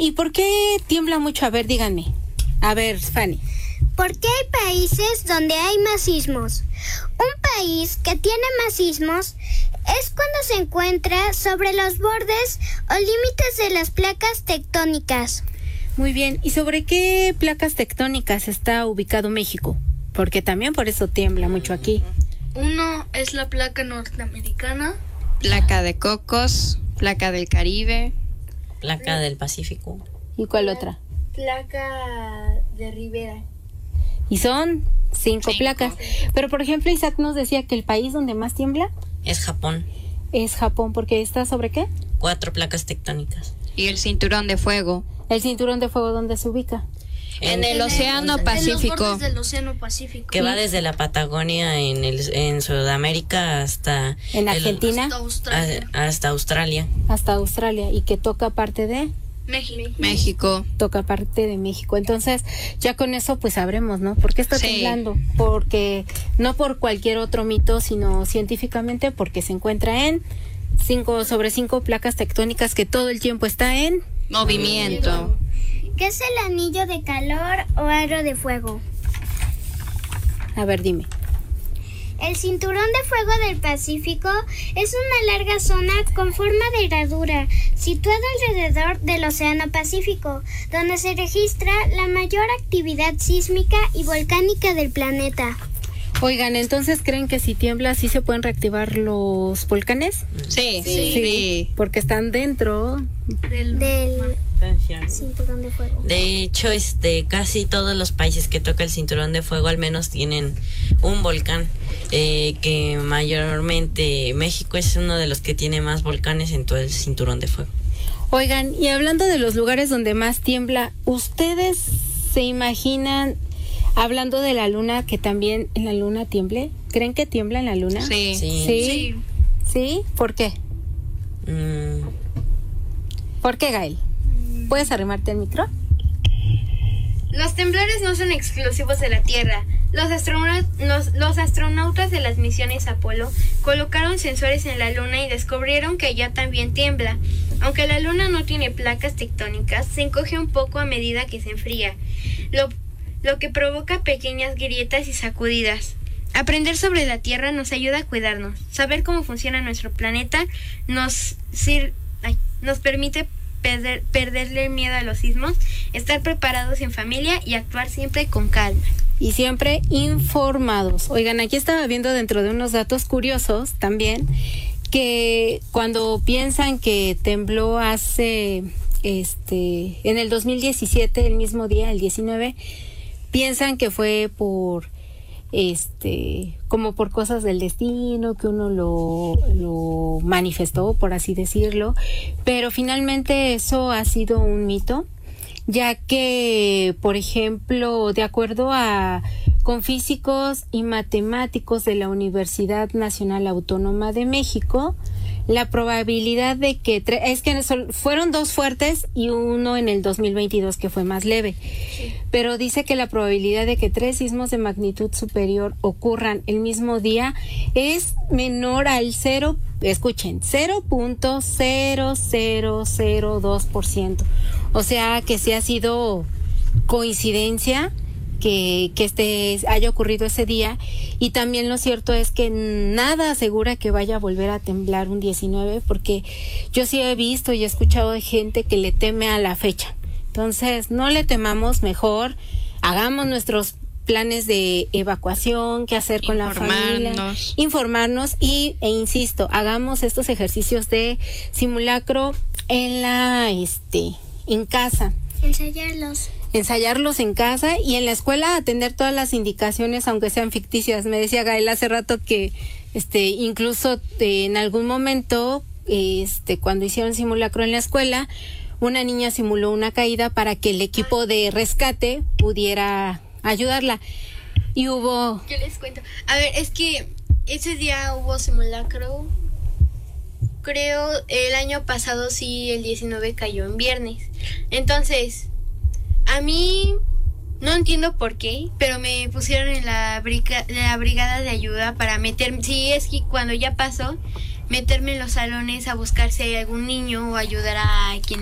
¿y por qué tiembla mucho? A ver, díganme. A ver, Fanny. Porque hay países donde hay más sismos. Un país que tiene más sismos es cuando se encuentra sobre los bordes o límites de las placas tectónicas. Muy bien. ¿Y sobre qué placas tectónicas está ubicado México? Porque también por eso tiembla mucho aquí. Uno es la placa norteamericana. Placa de Cocos, placa del Caribe. Placa del Pacífico. ¿Y cuál otra? Placa de Rivera. Y son 5 placas. Pero, por ejemplo, Isaac nos decía que el país donde más tiembla Es Japón. es Japón, porque está ¿sobre qué? 4 placas tectónicas. Y el cinturón de fuego. El cinturón de fuego, ¿dónde se ubica? En el Océano En Pacífico. los bordes del Océano Pacífico. Que va desde la Patagonia en Sudamérica hasta... En Argentina, Hasta Australia. hasta Australia. hasta Australia, y que toca parte de México. México. Entonces, ya con eso pues sabremos, ¿no? ¿Por qué está Sí. temblando? Porque no por cualquier otro mito, sino científicamente porque se encuentra en 5 placas tectónicas que todo el tiempo está en... Movimiento. ¿Qué es el anillo de calor o aro de fuego? A ver, dime. El cinturón de fuego del Pacífico es una larga zona con forma de herradura, situada alrededor del Océano Pacífico, donde se registra la mayor actividad sísmica y volcánica del planeta. Oigan, entonces, ¿creen que si tiembla sí se pueden reactivar los volcanes? Sí. Porque están dentro. Del cinturón de fuego. De hecho, casi todos los países que toca el cinturón de fuego al menos tienen un volcán, que mayormente México es uno de los que tiene más volcanes en todo el cinturón de fuego. Oigan, y hablando de los lugares donde más tiembla, ¿ustedes se imaginan, hablando de la luna, que también en la luna tiemble? ¿Creen que tiembla en la luna? Sí. ¿Sí? ¿Sí? ¿Por qué? ¿Por qué, Gael? ¿Puedes arrimarte el micro? Los temblores no son exclusivos de la Tierra. Los astronautas de las misiones Apolo colocaron sensores en la Luna y descubrieron que allá también tiembla. Aunque la Luna no tiene placas tectónicas, se encoge un poco a medida que se enfría, lo que provoca pequeñas grietas y sacudidas. Aprender sobre la Tierra nos ayuda a cuidarnos. Saber cómo funciona nuestro planeta nos permite perderle miedo a los sismos, estar preparados en familia y actuar siempre con calma. Y siempre informados. Oigan, aquí estaba viendo dentro de unos datos curiosos también, que cuando piensan que tembló hace, en el 2017, el mismo día, el 19, piensan que fue por como por cosas del destino, que uno lo manifestó, por así decirlo, pero finalmente eso ha sido un mito, ya que, por ejemplo, de acuerdo con físicos y matemáticos de la Universidad Nacional Autónoma de México, la probabilidad de que fueron 2 fuertes y uno en el 2022 que fue más leve, pero dice que la probabilidad de que 3 sismos de magnitud superior ocurran el mismo día es menor al 0.0002%. O sea que sí ha sido coincidencia que haya ocurrido ese día, y también lo cierto es que nada asegura que vaya a volver a temblar un 19, porque yo sí he visto y he escuchado de gente que le teme a la fecha. Entonces, no le temamos, mejor hagamos nuestros planes de evacuación, qué hacer con la familia, informarnos e insisto, hagamos estos ejercicios de simulacro en casa. Ensayarlos en casa, y en la escuela atender todas las indicaciones, aunque sean ficticias. Me decía Gael hace rato que incluso en algún momento cuando hicieron simulacro en la escuela, una niña simuló una caída para que el equipo de rescate pudiera ayudarla. Y Yo les cuento. A ver, es que ese día hubo simulacro. Creo el año pasado sí, el 19 cayó en viernes. Entonces, a mí no entiendo por qué, pero me pusieron en la brigada de ayuda para meterme. Sí, es que cuando ya pasó, meterme en los salones a buscar si hay algún niño o ayudar a quien